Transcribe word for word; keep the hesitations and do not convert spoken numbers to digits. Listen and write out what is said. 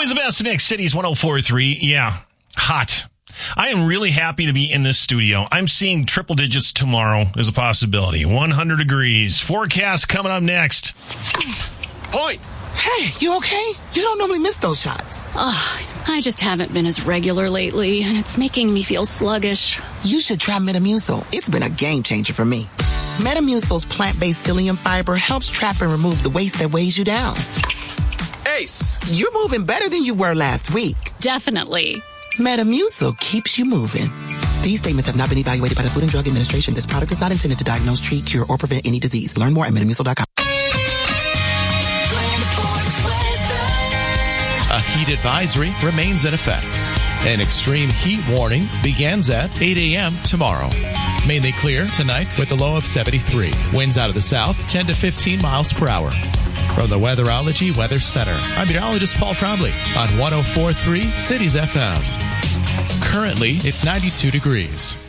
Always the best mix, Cities one oh four point three. Yeah, hot. I am really happy to be in this studio. I'm seeing triple digits tomorrow as a possibility. one hundred degrees. Forecast coming up next. Point. Hey, you okay? You don't normally miss those shots. Oh, I just haven't been as regular lately, and it's making me feel sluggish. You should try Metamucil. It's been a game changer for me. Metamucil's plant-based psyllium fiber helps trap and remove the waste that weighs you down. Ace. You're moving better than you were last week. Definitely. Metamucil keeps you moving. These statements have not been evaluated by the Food and Drug Administration. This product is not intended to diagnose, treat, cure, or prevent any disease. Learn more at metamucil dot com. A heat advisory remains in effect. An extreme heat warning begins at eight a.m. tomorrow. Mainly clear tonight with a low of seventy-three. Winds out of the south, ten to fifteen miles per hour. From the Weatherology Weather Center, I'm meteorologist Paul Trombley on one oh four point three Cities F M. Currently, it's ninety-two degrees.